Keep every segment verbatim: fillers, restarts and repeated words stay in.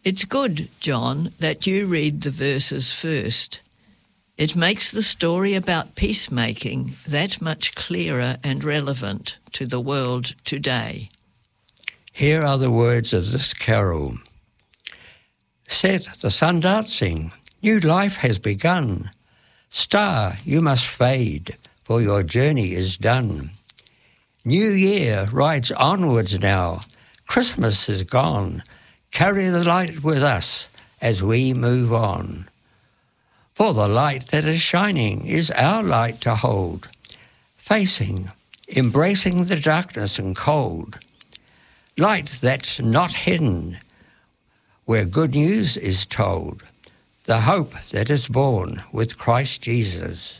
It's good, John, that you read the verses first. It makes the story about peacemaking that much clearer and relevant to the world today. Here are the words of this carol. Set the sun dancing, new life has begun. Star, you must fade, for your journey is done. New year rides onwards now, Christmas is gone. Carry the light with us as we move on. For the light that is shining is our light to hold, facing, embracing the darkness and cold. Light that's not hidden, where good news is told, the hope that is born with Christ Jesus.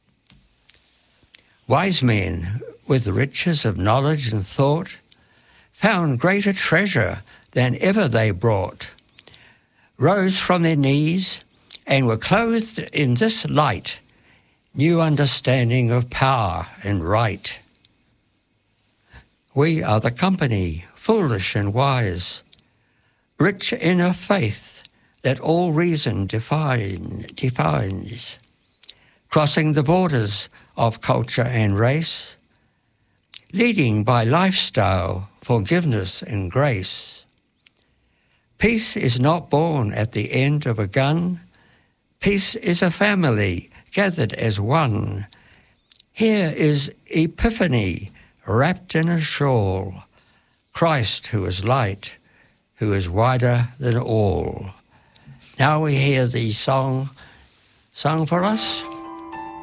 Wise men, with the riches of knowledge and thought, found greater treasure than ever they brought, rose from their knees and were clothed in this light, new understanding of power and right. We are the company, foolish and wise, rich in a faith that all reason define, defines, crossing the borders of culture and race, leading by lifestyle, forgiveness and grace. Peace is not born at the end of a gun. Peace is a family gathered as one. Here is Epiphany wrapped in a shawl. Christ who is light, who is wider than all. Now we hear the song sung for us.